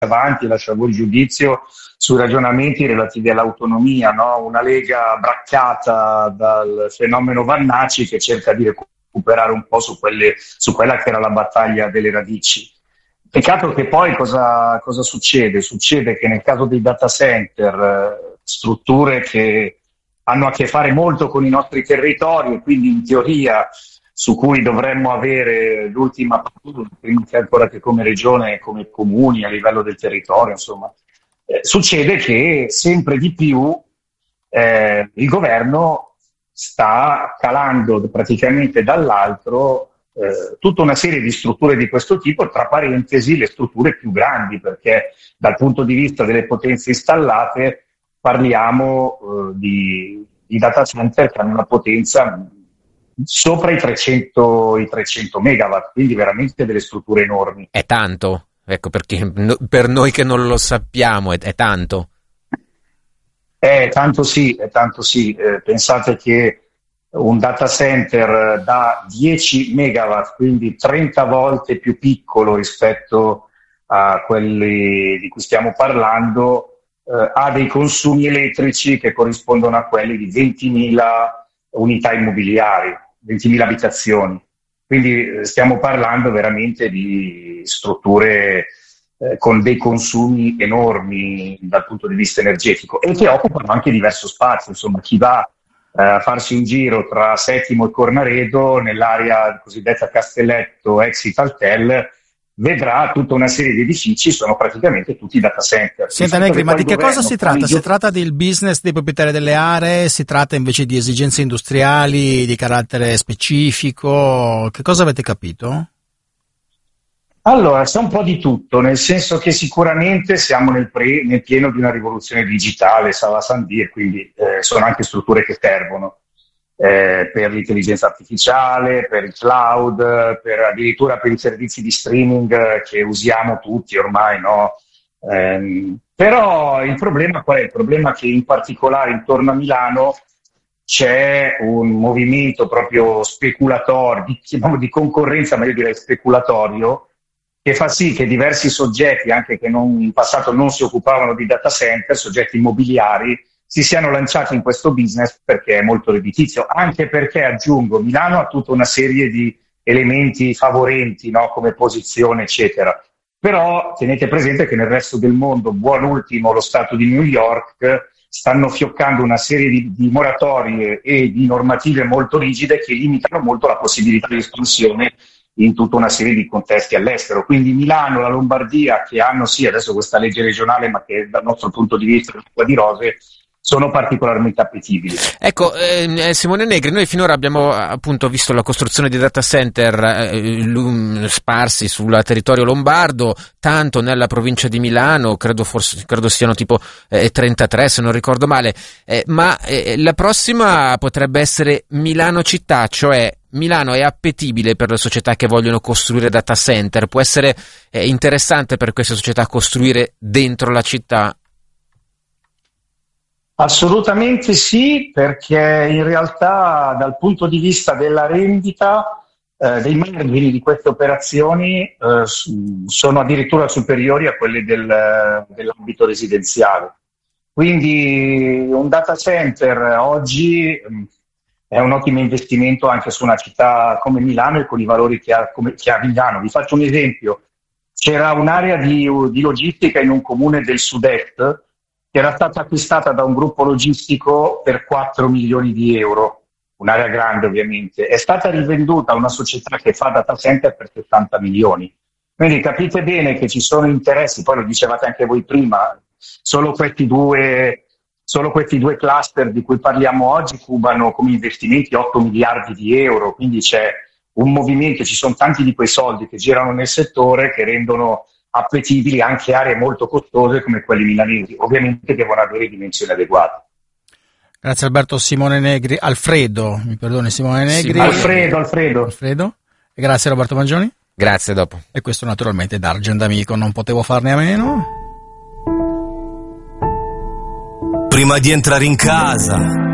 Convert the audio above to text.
avanti, lascio a voi il giudizio sui ragionamenti relativi all'autonomia, no? Una Lega braccata dal fenomeno Vannaci che cerca di recuperare un po' su quella che era la battaglia delle radici. Peccato che poi cosa succede? Succede che nel caso dei data center, strutture che hanno a che fare molto con i nostri territori e quindi in teoria su cui dovremmo avere l'ultima parola, prima che ancora che come regione e come comuni a livello del territorio, insomma. Succede che sempre di più il governo sta calando praticamente dall'altro tutta una serie di strutture di questo tipo, tra parentesi le strutture più grandi, perché dal punto di vista delle potenze installate parliamo di data center che hanno una potenza sopra i 300 megawatt, quindi veramente delle strutture enormi. È tanto, ecco, perché per noi che non lo sappiamo è tanto. È tanto sì. Pensate che un data center da 10 megawatt, quindi 30 volte più piccolo rispetto a quelli di cui stiamo parlando, ha dei consumi elettrici che corrispondono a quelli di 20.000 unità immobiliari, 20.000 abitazioni. Quindi stiamo parlando veramente di strutture con dei consumi enormi dal punto di vista energetico e che occupano anche diverso spazio. Insomma, chi va a farsi un giro tra Settimo e Cornaredo, nell'area cosiddetta Castelletto, ex Italtel, vedrà tutta una serie di edifici, sono praticamente tutti data center. Senta Negri, ma di che cosa si tratta? Si tratta del business dei proprietari delle aree? Si tratta invece di esigenze industriali di carattere specifico? Che cosa avete capito? Allora, c'è un po' di tutto, nel senso che sicuramente siamo nel pieno di una rivoluzione digitale, ça va sans dire, quindi sono anche strutture che servono per l'intelligenza artificiale, per il cloud, addirittura per i servizi di streaming che usiamo tutti ormai, no? Però il problema qual è? Il problema è che in particolare intorno a Milano c'è un movimento proprio speculatorio, di concorrenza, ma io direi speculatorio, che fa sì che diversi soggetti, anche che in passato non si occupavano di data center, soggetti immobiliari, si siano lanciati in questo business perché è molto redditizio, anche perché, aggiungo, Milano ha tutta una serie di elementi favorenti, no, come posizione, eccetera. Però tenete presente che nel resto del mondo, buon ultimo lo Stato di New York, stanno fioccando una serie di moratorie e di normative molto rigide che limitano molto la possibilità di espansione in tutta una serie di contesti all'estero. Quindi Milano, la Lombardia, che hanno sì adesso questa legge regionale, ma che dal nostro punto di vista è l'acqua di rose, sono particolarmente appetibili. Ecco, Simone Negri, noi finora abbiamo appunto visto la costruzione di data center sparsi sul territorio lombardo, tanto nella provincia di Milano, credo siano tipo 33 se non ricordo male, ma la prossima potrebbe essere Milano città, cioè Milano è appetibile per le società che vogliono costruire data center, può essere interessante per queste società costruire dentro la città? Assolutamente sì, perché in realtà dal punto di vista della rendita dei margini di queste operazioni sono addirittura superiori a quelli dell'ambito residenziale. Quindi un data center oggi è un ottimo investimento anche su una città come Milano e con i valori che ha Milano. Vi faccio un esempio: c'era un'area di logistica in un comune del sud-est che era stata acquistata da un gruppo logistico per 4 milioni di euro, un'area grande ovviamente, è stata rivenduta a una società che fa data center per 70 milioni. Quindi capite bene che ci sono interessi, poi lo dicevate anche voi prima, solo questi due cluster di cui parliamo oggi cubano come investimenti 8 miliardi di euro, quindi c'è un movimento, ci sono tanti di quei soldi che girano nel settore che rendono appetibili anche aree molto costose come quelle milanesi, ovviamente devono avere dimensioni adeguate. Grazie Alberto. Simone Negri, Alfredo, mi perdoni Simone Negri. Alfredo. E grazie Roberto Mangioni. Grazie, dopo. E questo naturalmente D'Argent Amico, non potevo farne a meno. Prima di entrare in casa